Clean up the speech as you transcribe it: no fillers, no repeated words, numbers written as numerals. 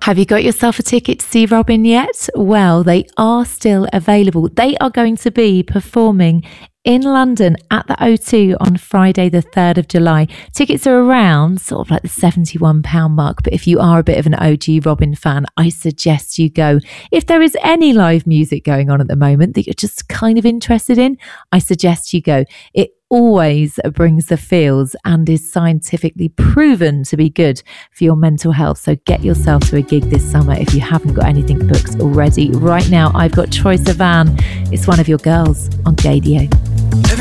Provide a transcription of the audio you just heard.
Have you got yourself a ticket to see Robin yet? Well, they are still available. They are going to be performing in London at the O2 on Friday the 3rd of July. Tickets are around sort of like the £71 mark, but if you are a bit of an OG Robin fan, I suggest you go. If there is any live music going on at the moment that you're just kind of interested in, I suggest you go. It always brings the feels and is scientifically proven to be good for your mental health. So get yourself to a gig this summer if you haven't got anything booked already. Right now, I've got Troye Sivan. It's one of your girls on Gaydio.